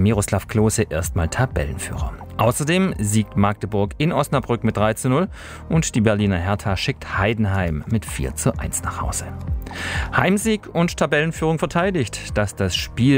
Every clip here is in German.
Miroslav Klose erstmal Tabellenführer. Außerdem siegt Magdeburg in Osnabrück mit 3:0 und die Berliner Hertha schickt Heidenheim mit 4:1 nach Hause. Heimsieg und Tabellenführung verteidigt, dass das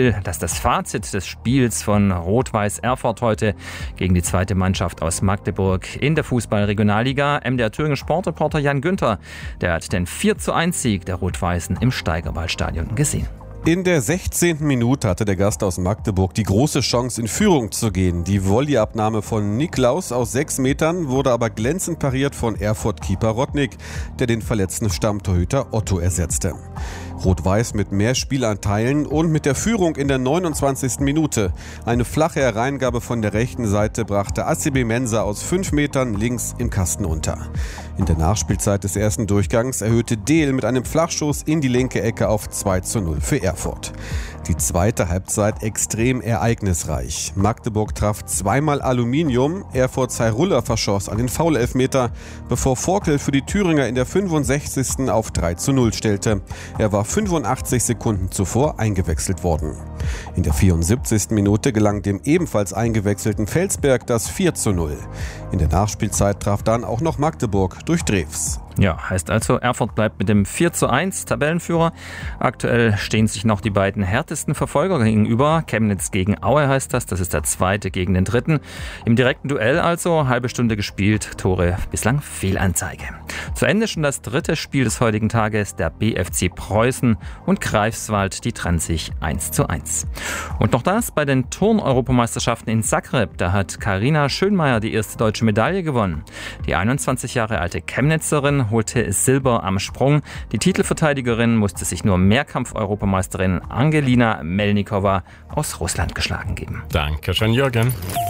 Fazit des Spiels von Rot-Weiß Erfurt heute gegen die zweite Mannschaft aus Magdeburg in der Fußball-Regionalliga. MDR Thüringen Sportreporter Jan Günther, der hat den 4:1-Sieg der Rot-Weißen im Steigerwaldstadion gesehen. In der 16. Minute hatte der Gast aus Magdeburg die große Chance, in Führung zu gehen. Die Volleyabnahme von Niklaus aus 6 Metern wurde aber glänzend pariert von Erfurt-Keeper Rodnik, der den verletzten Stammtorhüter Otto ersetzte. Rot-Weiß mit mehr Spielanteilen und mit der Führung in der 29. Minute. Eine flache Hereingabe von der rechten Seite brachte ACB Mensa aus 5 Metern links im Kasten unter. In der Nachspielzeit des ersten Durchgangs erhöhte Dehl mit einem Flachschuss in die linke Ecke auf 2:0 für Erfurt. Die zweite Halbzeit extrem ereignisreich. Magdeburg traf zweimal Aluminium, Erfurts Hairulla verschoss einen Foul-Elfmeter, bevor Forkel für die Thüringer in der 65. auf 3:0 stellte. Er war 85 Sekunden zuvor eingewechselt worden. In der 74. Minute gelang dem ebenfalls eingewechselten Felsberg das 4:0. In der Nachspielzeit traf dann auch noch Magdeburg durch Drews. Ja, heißt also, Erfurt bleibt mit dem 4:1 Tabellenführer. Aktuell stehen sich noch die beiden härtesten Verfolger gegenüber. Chemnitz gegen Aue heißt das. Das ist der zweite gegen den dritten. Im direkten Duell also, halbe Stunde gespielt, Tore bislang Fehlanzeige. Zu Ende schon das dritte Spiel des heutigen Tages. Der BFC Preußen und Greifswald, die trennen sich 1:1. Und noch das bei den Turn-Europameisterschaften in Zagreb. Da hat Carina Schönmeier die erste deutsche Medaille gewonnen. Die 21 Jahre alte Chemnitzerin holte Silber am Sprung. Die Titelverteidigerin musste sich nur Mehrkampf-Europameisterin Angelina Melnikova aus Russland geschlagen geben. Dankeschön, Jürgen.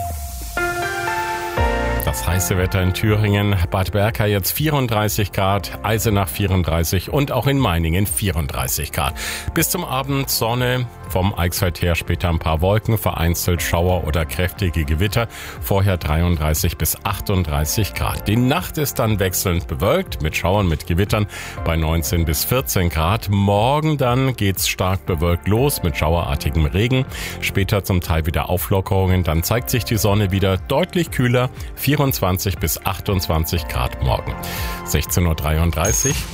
Das heiße Wetter in Thüringen, Bad Berka jetzt 34 Grad, Eisenach 34 und auch in Meiningen 34 Grad. Bis zum Abend Sonne, vom Eichsfeld her später ein paar Wolken, vereinzelt Schauer oder kräftige Gewitter, vorher 33 bis 38 Grad. Die Nacht ist dann wechselnd bewölkt, mit Schauern, mit Gewittern bei 19 bis 14 Grad. Morgen dann geht's stark bewölkt los mit schauerartigem Regen, später zum Teil wieder Auflockerungen, dann zeigt sich die Sonne wieder deutlich kühler, 24 bis 28 Grad morgen. 16:33 Uhr.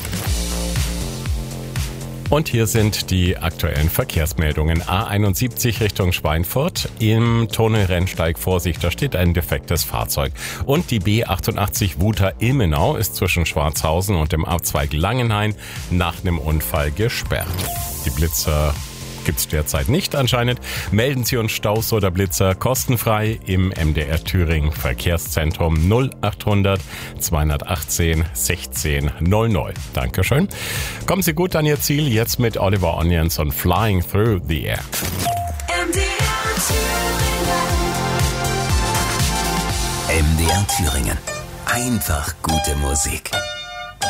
Und hier sind die aktuellen Verkehrsmeldungen. A71 Richtung Schweinfurt. Im Tunnelrennsteig Vorsicht, da steht ein defektes Fahrzeug. Und die B88 Wuter-Ilmenau ist zwischen Schwarzhausen und dem Abzweig Langenhain nach einem Unfall gesperrt. Die Blitzer gibt's derzeit nicht anscheinend. Melden Sie uns Staus oder Blitzer kostenfrei im MDR Thüringen Verkehrszentrum 0800 218 16 00. Dankeschön. Kommen Sie gut an Ihr Ziel, jetzt mit Oliver Onions und Flying Through the Air. MDR Thüringen. Einfach gute Musik.